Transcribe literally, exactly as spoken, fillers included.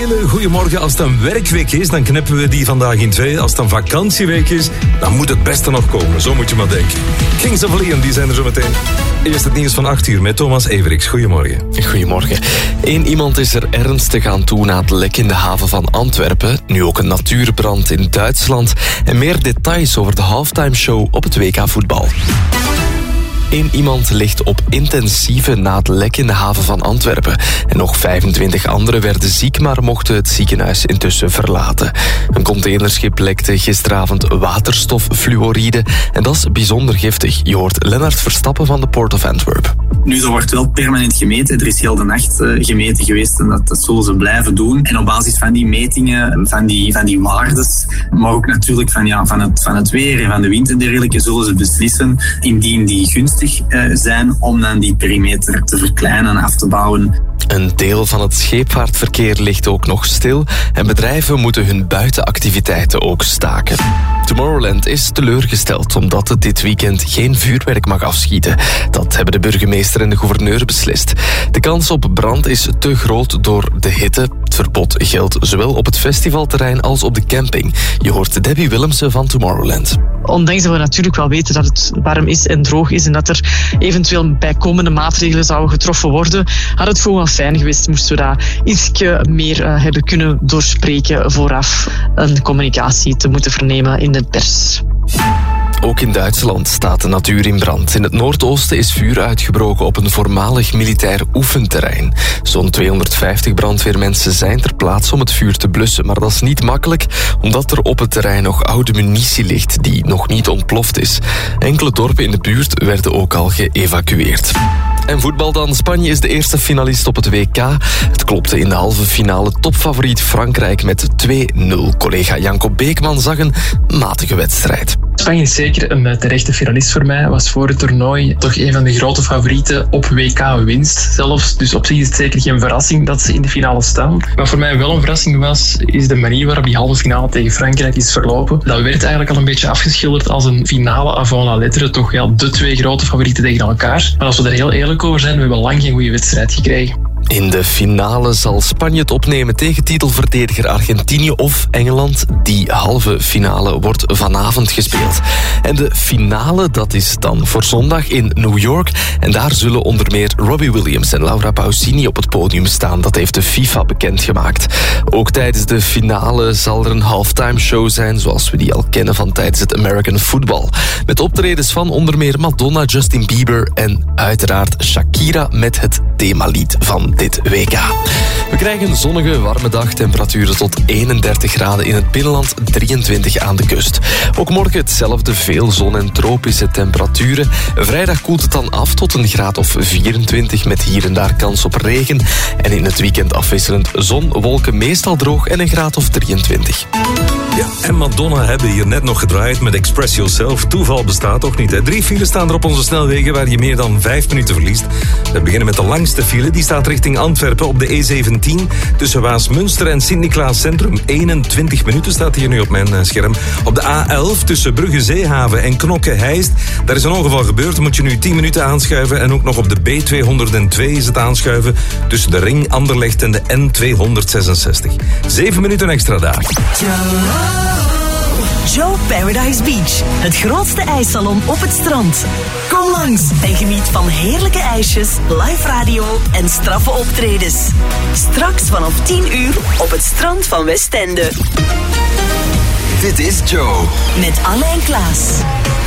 hele goede morgen. Als het een werkweek is, dan knippen we die vandaag in twee. Als het een vakantieweek is, dan moet het beste nog komen. Zo moet je maar denken. Kings of Leon, die zijn er zo meteen. Eerst het nieuws van acht uur met Thomas Everiks. Goedemorgen. Goedemorgen. Eén iemand is er ernstig aan toe na het lek in de haven van Antwerpen. Nu ook een natuurbrand in Duitsland. En meer details over de halftime show op het W K voetbal. Eén iemand ligt op intensieve na het lek in de haven van Antwerpen. En nog vijfentwintig anderen werden ziek, maar mochten het ziekenhuis intussen verlaten. Een containerschip lekte gisteravond waterstoffluoride. En dat is bijzonder giftig. Je hoort Lennart Verstappen van de Port of Antwerp. Nu, er wordt wel permanent gemeten. Er is heel de nacht uh, gemeten geweest en dat, dat zullen ze blijven doen. En op basis van die metingen, van die, van die waardes, maar ook natuurlijk van, ja, van, het, van het weer en van de wind en dergelijke, zullen ze beslissen indien die gunstig uh, zijn om dan die perimeter te verkleinen en af te bouwen. Een deel van het scheepvaartverkeer ligt ook nog stil en bedrijven moeten hun buitenactiviteiten ook staken. Tomorrowland is teleurgesteld omdat het dit weekend geen vuurwerk mag afschieten. Dat hebben de burgemeester en de gouverneur beslist. De kans op brand is te groot door de hitte. Het verbod geldt zowel op het festivalterrein als op de camping. Je hoort Debbie Willemsen van Tomorrowland. Ondanks dat we natuurlijk wel weten dat het warm is en droog is en dat er eventueel bijkomende maatregelen zouden getroffen worden, had het gewoon wel fijn geweest moesten we daar iets meer uh, hebben kunnen doorspreken vooraf een communicatie te moeten vernemen in de pers. Ook in Duitsland staat de natuur in brand. In het noordoosten is vuur uitgebroken op een voormalig militair oefenterrein. Zo'n tweehonderdvijftig brandweermensen zijn ter plaatse om het vuur te blussen. Maar dat is niet makkelijk, omdat er op het terrein nog oude munitie ligt die nog niet ontploft is. Enkele dorpen in de buurt werden ook al geëvacueerd. En voetbal dan. Spanje is de eerste finalist op het W K. Het klopte in de halve finale topfavoriet Frankrijk met twee nul. Collega Janko Beekman zag een matige wedstrijd. Spanje is zeker een terechte finalist voor mij. Was voor het toernooi toch een van de grote favorieten op W K-winst zelfs. Dus op zich is het zeker geen verrassing dat ze in de finale staan. Wat voor mij wel een verrassing was, is de manier waarop die halve finale tegen Frankrijk is verlopen. Dat werd eigenlijk al een beetje afgeschilderd als een finale avant la lettre. Toch wel de twee grote favorieten tegen elkaar. Maar als we er heel eerlijk over zijn, we hebben lang geen goede wedstrijd gekregen. In de finale zal Spanje het opnemen tegen titelverdediger Argentinië of Engeland. Die halve finale wordt vanavond gespeeld. En de finale, dat is dan voor zondag in New York. En daar zullen onder meer Robbie Williams en Laura Pausini op het podium staan. Dat heeft de FIFA bekendgemaakt. Ook tijdens de finale zal er een halftime show zijn, zoals we die al kennen van tijdens het American Football. Met optredens van onder meer Madonna, Justin Bieber en uiteraard Shakira met het themalied van dit W K. We krijgen een zonnige, warme dag. Temperaturen tot eenendertig graden in het binnenland, drieëntwintig aan de kust. Ook morgen hetzelfde, veel zon en tropische temperaturen. Vrijdag koelt het dan af tot een graad of vierentwintig met hier en daar kans op regen. En in het weekend afwisselend zon, wolken, meestal droog en een graad of drieëntwintig. Ja, en Madonna hebben hier net nog gedraaid met Express Yourself. Toeval bestaat toch niet, hè? Drie files staan er op onze snelwegen waar je meer dan vijf minuten verliest. We beginnen met de langste file. Die staat richting Antwerpen op de E zeventien. Tussen Waasmunster en Sint-Niklaas Centrum. eenentwintig minuten staat hier nu op mijn scherm. Op de A elf tussen Brugge Zeehaven en Knokke-Heist. Daar is een ongeval gebeurd. Dan moet je nu tien minuten aanschuiven. En ook nog op de B tweehonderdtwee is het aanschuiven. Tussen de Ring Anderlecht en de N tweehonderdzesenzestig. Zeven minuten extra daar. Joe Paradise Beach, het grootste ijssalon op het strand. Kom langs en geniet van heerlijke ijsjes, live radio en straffe optredens. Straks vanaf tien uur op het strand van Westende. Dit is Joe. Met Anne en Klaas.